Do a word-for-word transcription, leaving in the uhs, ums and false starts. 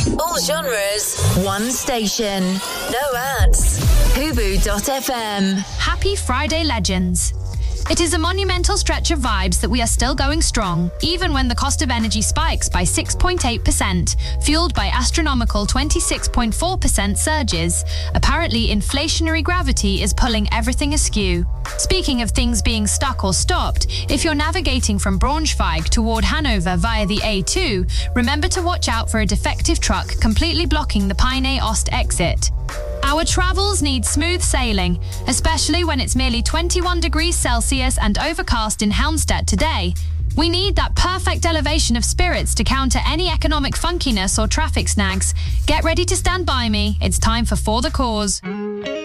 All genres, one station. No ads. Hubu dot f m. Happy Friday, legends. It is a monumental stretch of vibes that we are still going strong, even when the cost of energy spikes by six point eight percent, fueled by astronomical twenty-six point four percent surges. Apparently, inflationary gravity is pulling everything askew. Speaking of things being stuck or stopped, if you're navigating from Braunschweig toward Hanover via the A two, remember to watch out for a defective truck completely blocking the Peine Ost exit. Our travels need smooth sailing, especially when it's merely twenty-one degrees Celsius and overcast in Helmstedt today. We need that perfect elevation of spirits to counter any economic funkiness or traffic snags. Get ready to stand by me. It's time for For the Cause.